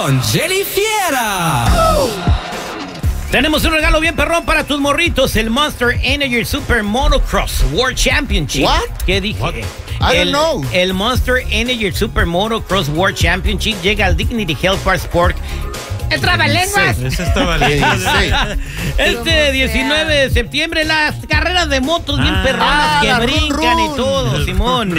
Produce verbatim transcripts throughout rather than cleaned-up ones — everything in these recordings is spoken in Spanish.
con Jenny Fiera. Uh. Tenemos un regalo bien perrón para tus morritos, el Monster Energy Super Motocross World Championship. What? ¿Qué dije? What? I el, don't know. El Monster Energy Super Motocross World Championship llega al Dignity Health Park Sport. ¡Es trabalenguas! Ese es trabalenguas. Este diecinueve de septiembre, las carreras de motos bien Ah, perronas que run, brincan run. y todo, Simón.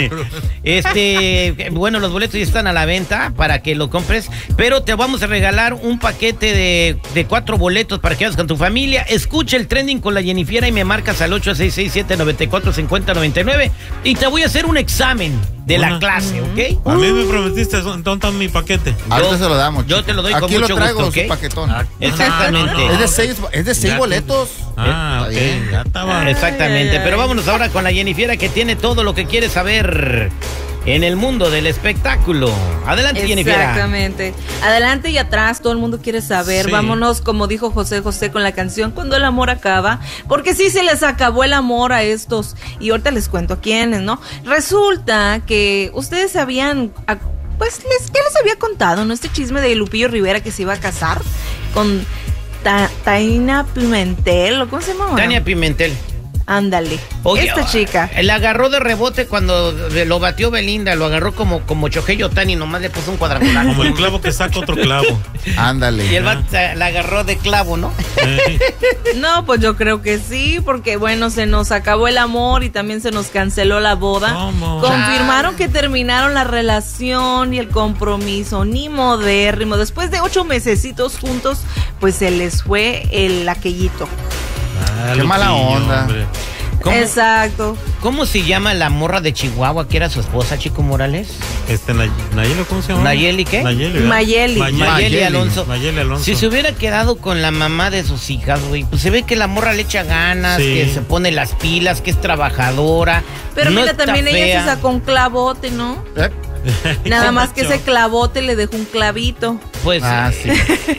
Este, bueno, los boletos ya están a la venta para que lo compres, pero te vamos a regalar un paquete de, de cuatro boletos para que vayas con tu familia. Escucha el trending con la Jennifiera y me marcas al ocho seis seis siete nueve cuatro cinco cero nueve nueve y te voy a hacer un examen de Una. la clase, ¿ok? A mí me prometiste, ¿dónde está mi paquete? Ahorita se lo damos. Yo te lo doy con Aquí mucho lo traigo, gusto, su ¿ok? paquetón. Ah, Exactamente. no, no, no. Es de seis, es de seis Ya, boletos. Ah, Está bien. ok, ya estaba. Exactamente, Ay, ay, pero ay. vámonos ahora con la Jennifiera que tiene todo lo que quieres saber en el mundo del espectáculo. Adelante, Jennifiera. Exactamente. Adelante y atrás, todo el mundo quiere saber. Sí. Vámonos, como dijo José José con la canción Cuando el amor acaba, porque sí se les acabó el amor a estos. Y ahorita les cuento a quiénes, ¿no? Resulta que ustedes sabían, pues, les, ¿qué les había contado, no? Este chisme de Lupillo Rivera que se iba a casar con Ta- Taina Pimentel, ¿o cómo se llama? Tania Pimentel. Ándale. Oye, Esta chica. La agarró de rebote cuando lo batió Belinda, lo agarró como, como Choquei Otani, nomás le puso un cuadrangular. Como el clavo que saca otro clavo. Ándale. Y el vato la agarró de clavo, ¿no? Eh, No, pues yo creo que sí, porque bueno, se nos acabó el amor y también se nos canceló la boda. ¿Cómo? Confirmaron que terminaron la relación y el compromiso, ni modérrimo. Después de ocho mesecitos juntos, pues se les fue el aquellito. ah, Qué mala Lupillo, onda. hombre. ¿Cómo, Exacto. ¿Cómo se llama la morra de Chihuahua que era su esposa, Chico Morales? Este, Nay- Nayeli, ¿cómo se llama? ¿Nayeli qué? Nayeli. ¿verdad? Mayeli. Mayeli Mayeli. Alonso. Mayeli Alonso. Si se hubiera quedado con la mamá de sus hijas, güey, pues se ve que la morra le echa ganas, Sí. que se pone las pilas, que es trabajadora. Pero no mira, está también ella fea. se sacó un clavote, ¿no? ¿Eh? Nada más que macho. ese clavote le dejó un clavito. Pues, Ah, sí.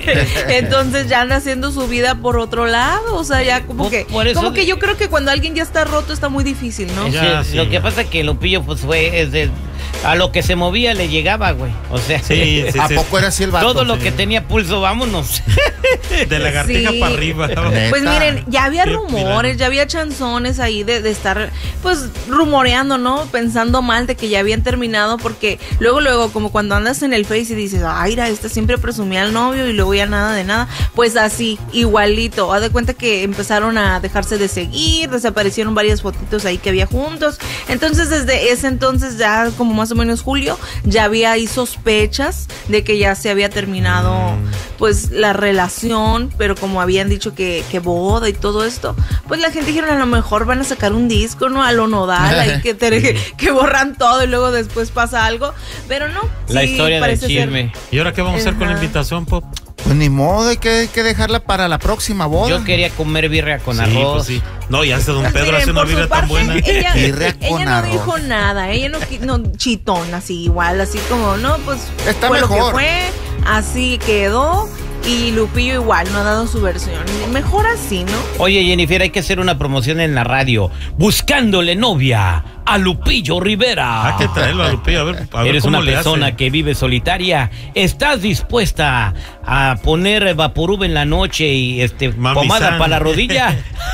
Entonces ya anda haciendo su vida por otro lado. O sea, ya como Por- que. por eso como que de- yo creo que cuando alguien ya está roto está muy difícil, ¿no? sí, Ya, sí, lo que ya. pasa es que Lupillo, pues fue, es de, a lo que se movía le llegaba, güey. O sea, Sí, sí, ¿A sí. poco era así el vato? todo lo sí. que tenía pulso, vámonos. De lagartija Sí. para arriba. Neta. Pues miren, ya había Qué rumores, pirata. ya había chanzones ahí de, de estar, pues, rumoreando, ¿no? Pensando mal de que ya habían terminado, porque luego, luego, como cuando andas en el Face y dices, ay, mira, esta siempre presumía al novio y luego ya nada de nada, pues así, igualito. Haz de cuenta que empezaron a dejarse de seguir, desaparecieron varias fotitos ahí que había juntos. Entonces, desde ese entonces, ya como más o menos julio, ya había ahí sospechas de que ya se había terminado, Mm. pues, la relación, pero como habían dicho que, que boda y todo esto, pues la gente dijeron a lo mejor van a sacar un disco, ¿no? A lo nodal, ahí que, te- que borran todo y luego después pasa algo, pero no. La sí, historia del parece ser- chisme. ¿Y ahora qué vamos a hacer con la Ajá. invitación, Pop? Pues ni modo, hay que, hay que dejarla para la próxima boda. Yo quería comer birria con Sí, arroz. pues sí. No, ya hace don Pedro Miren, hace una por su vida tan parte, buena. Ella, Birria con ella no arroz. dijo nada, ella no, qui- no chitón, así igual, así como, no, pues Está fue lo que mejor. fue, así quedó. Y Lupillo igual, no ha dado su versión. Mejor así, ¿no? Oye, Jennifer, hay que hacer una promoción en la radio. Buscándole novia a Lupillo Rivera. Hay que traerlo a Lupillo, a ver, a ver Eres cómo una le persona hace. que vive solitaria. ¿Estás dispuesta a poner vaporub en la noche y este Mami pomada San. para la rodilla?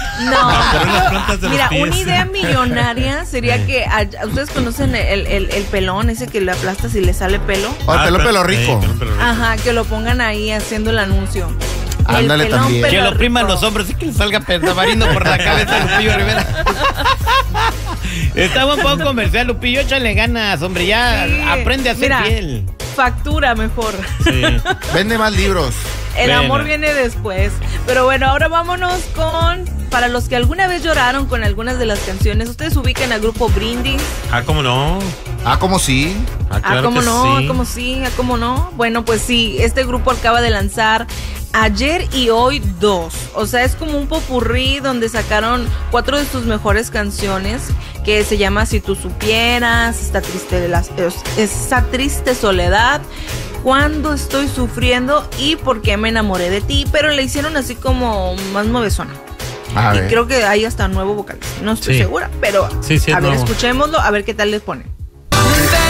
Ah, pero en las plantas de No. Mira, los pies. una idea millonaria sería que a- ustedes conocen el, el, el pelón, ese que le aplastas y le sale pelo. O el Ah, pelo, pero- pelo sí, rico. pelo, pelo rico. Ajá, que lo pongan ahí haciendo el anuncio. El Ándale pelón también. pelo Que lo opriman rico. los hombres y que le salga tamarindo por la cabeza a Lupillo Rivera. Estamos un poco comercial, Lupillo, échale ganas, hombre, ya Sí. aprende a ser Mira, fiel. Factura mejor. Sí. Vende más libros. El Bueno. amor viene después. Pero bueno, ahora vámonos con... Para los que alguna vez lloraron con algunas de las canciones, ustedes ubican al grupo Brindis. Ah, ¿cómo no? Ah, como sí. Ah, claro ah, ¿cómo que no? sí. ¿Cómo sí? ¿Ah, cómo no? Bueno, pues sí, este grupo acaba de lanzar ayer y hoy dos. O sea, es como un popurrí donde sacaron cuatro de sus mejores canciones, que se llama Si tú supieras, Esta triste, la- esa triste soledad, Cuando estoy sufriendo y Por qué me enamoré de ti. Pero le hicieron así como más movezona. A Y ver. creo que hay hasta nuevo vocalista. No estoy Sí. segura, pero Sí, sí, es a ver, nuevo. escuchémoslo, a ver qué tal les pone.